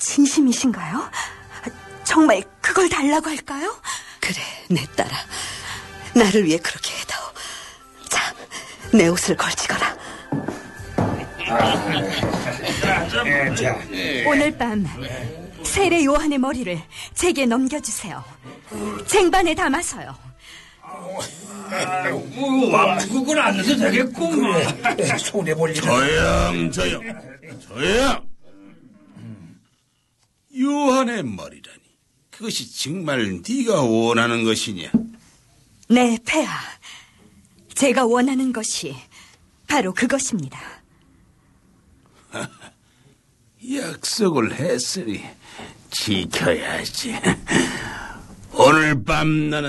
진심이신가요? 정말 그걸 달라고 할까요? 그래, 내 딸아. 나를 위해 그렇게 해다오. 자, 내 옷을 걸치거라. 오늘 밤 세례 요한의 머리를 제게 넘겨주세요. 쟁반에 담아서요. 왕국은 안 해도 되겠구만. 손해볼 일은. 조용. 요한의 머리라니. 그것이 정말 네가 원하는 것이냐? 네, 폐하. 제가 원하는 것이 바로 그것입니다. 약속을 했으니 지켜야지. 오늘 밤 나는